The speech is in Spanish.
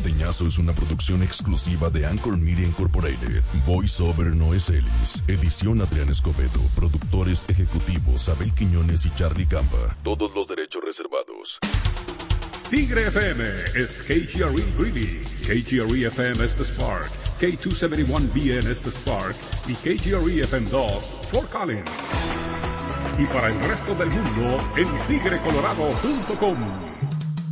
Norteñazo es una producción exclusiva de Anchor Media Incorporated. Voice Over Noé Celis. Edición Adrián Escobedo. Productores ejecutivos Abel Quiñones y Charlie Campa. Todos los derechos reservados. Tigre FM es KGRE Greeley, KGRE FM es The Spark, K271BN es The Spark y KGRE FM 2 Fort Collins. Y para el resto del mundo en tigrecolorado.com.